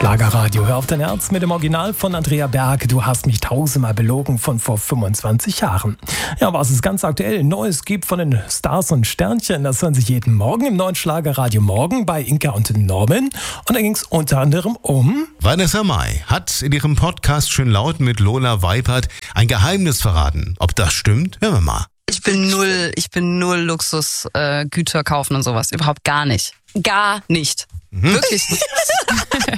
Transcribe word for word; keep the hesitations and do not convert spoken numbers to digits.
Schlagerradio, hör auf dein Herz mit dem Original von Andrea Berg. Du hast mich tausendmal belogen von vor fünfundzwanzig Jahren. Ja, was es ganz aktuell Neues gibt von den Stars und Sternchen, das hören Sie jeden Morgen im neuen Schlagerradio Morgen bei Inka und Norman. Und da ging es unter anderem um... Vanessa Mai hat in ihrem Podcast Schön laut mit Lola Weipert ein Geheimnis verraten. Ob das stimmt? Hören wir mal. Ich bin null, ich bin null Luxus, äh, Güter kaufen und sowas. Überhaupt gar nicht. Gar nicht. Mhm. Wirklich nicht.